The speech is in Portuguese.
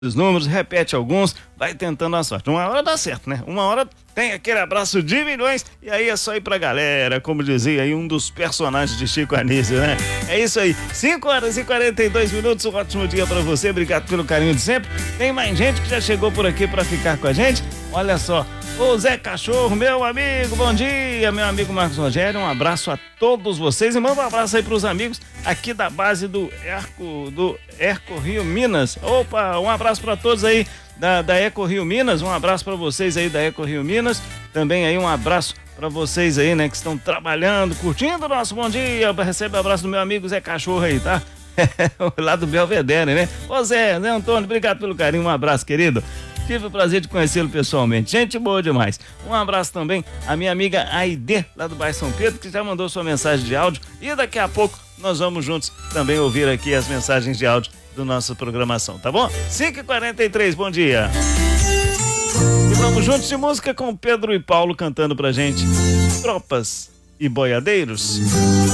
os números, repete alguns, vai tentando a sorte. Uma hora dá certo, né? Uma hora tem aquele abraço de milhões e aí é só ir pra galera, como dizia aí um dos personagens de Chico Anísio, né? É isso aí, 5h42, um ótimo dia pra você, obrigado pelo carinho de sempre. Tem mais gente que já chegou por aqui pra ficar com a gente, olha só. Ô Zé Cachorro, meu amigo, bom dia, meu amigo Marcos Rogério, um abraço a todos vocês e manda um abraço aí pros amigos aqui da base do Eco Rio Minas. Opa, um abraço para todos aí da Eco Rio Minas, um abraço para vocês aí da Eco Rio Minas, também aí um abraço para vocês aí, né, que estão trabalhando, curtindo o nosso bom dia, recebe um abraço do meu amigo Zé Cachorro aí, tá? Lá do Belvedere, né? Ô Zé Antônio, obrigado pelo carinho, um abraço, querido. Tive o prazer de conhecê-lo pessoalmente. Gente boa demais. Um abraço também à minha amiga Aide, lá do bairro São Pedro, que já mandou sua mensagem de áudio. E daqui a pouco nós vamos juntos também ouvir aqui as mensagens de áudio da nossa programação, tá bom? 5h43, bom dia. E vamos juntos de música com Pedro e Paulo cantando pra gente Tropas e Boiadeiros.